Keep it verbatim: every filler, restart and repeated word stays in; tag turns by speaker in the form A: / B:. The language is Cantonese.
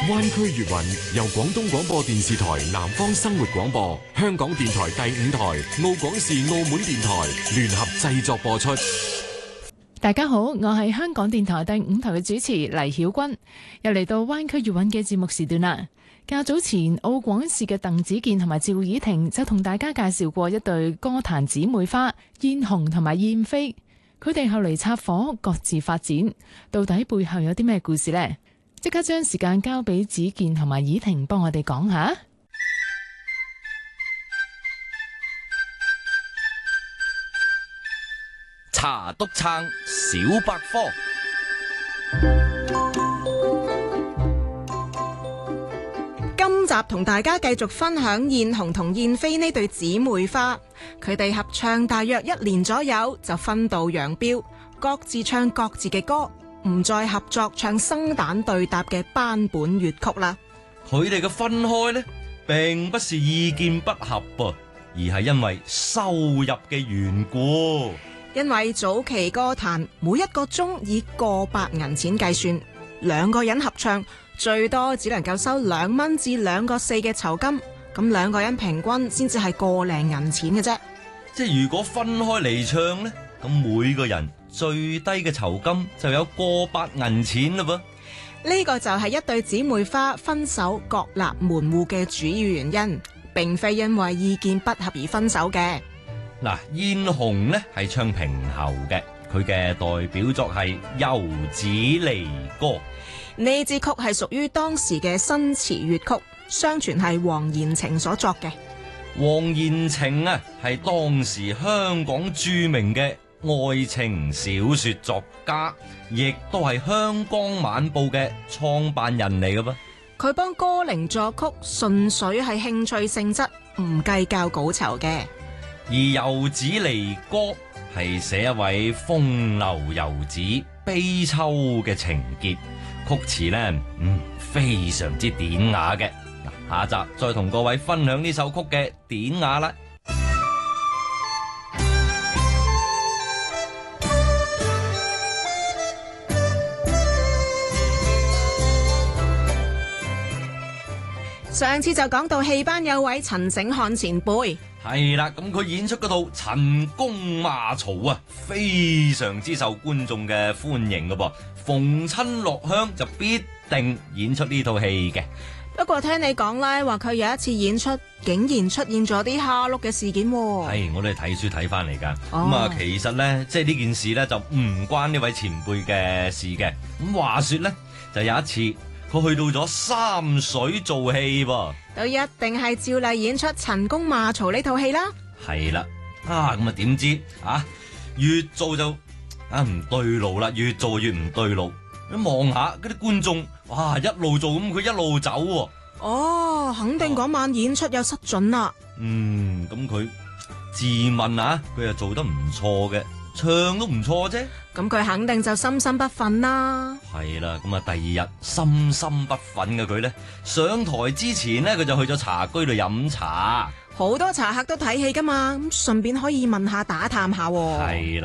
A: 灣區粵韻由廣東廣播電視台南方生活廣播、香港電台第五台、澳廣視澳門電台聯合製作播出。
B: 大家好，我係香港電台第五台嘅主持黎曉君，又嚟到灣區粵韻嘅節目時段啦。較早前澳廣視嘅鄧子健同埋趙以婷就同大家介紹過一對歌壇姊妹花燕紅同埋燕飛，佢哋後嚟插火各自發展，到底背後有啲咩故事呢？即刻將時間交俾子健同埋以婷幫我哋講下。
C: 茶督撐小百科。
D: 今集同大家繼續分享燕紅同燕飛呢對姊妹花，佢哋合唱大約一年左右就分道揚鑣，各自唱各自嘅歌，唔再合作唱生旦對答嘅班本粵曲啦。
C: 佢哋嘅分開呢，並不是意見不合噃，而係因為收入嘅緣故。
D: 因為早期歌壇每一個鐘以過百銀錢計算，兩個人合唱最多只能夠收兩蚊至兩個四嘅酬金，咁兩個人平均先至係個零銀錢嘅啫。
C: 即係如果分開嚟唱呢，咁每個人最低嘅酬金就有過百銀錢嘞噃。
D: 呢個就係一對姊妹花分手各立門戶嘅主要原因，並非因為意見不合而分手嘅。
C: 嗱，燕紅呢係唱平喉嘅，佢嘅代表作係《遊子離歌》。
D: 呢支曲係屬於當時嘅新詞粵曲，相傳係黃延晴所作嘅。
C: 黃延晴啊，係當時香港著名嘅愛情小說作家，亦都係《香江晚報》嘅創辦人嚟嘅噃。
D: 佢幫歌伶作曲，純粹係興趣性質，唔計較稿酬嘅。
C: 而《遊子離歌》係寫一位風流遊子悲秋嘅情結，曲詞呢，嗯，非常之典雅嘅。嗱，下集再同各位分享呢首曲嘅典雅啦。
D: 上次就講到戲班有位陳醒漢前輩，
C: 係啦，咁佢演出嗰套《陳宮罵曹》啊，非常之受觀眾嘅歡迎噶噃，逢親落鄉就必定演出呢套戲嘅。
D: 不過聽你講啦，話佢有一次演出竟然出現咗啲蝦碌嘅事件。
C: 係，我哋睇書睇翻嚟噶。咁啊、
D: 哦，
C: 其實呢，即係呢件事呢，就唔關呢位前輩嘅事嘅。咁話說呢，就有一次。佢去到咗三水做戲噃，
D: 都一定係照例演出《陳宮罵曹》呢套戲啦。
C: 係啦，啊咁啊點知啊越做就啊唔對路啦，越做越唔對路。你望下嗰啲觀眾，哇一路做咁佢一路走喎。
D: 哦，肯定嗰晚演出有失準啦。
C: 嗯，咁佢自問啊，佢又做得唔錯嘅，唱都唔錯啫。
D: 咁佢肯定就心心不忿啦。
C: 係啦，咁啊第二日心心不忿嘅佢呢，上台之前呢，佢就去咗茶居度飲茶。
D: 好多茶客都睇戲噶嘛，咁順便可以問下打探下。
C: 係啦。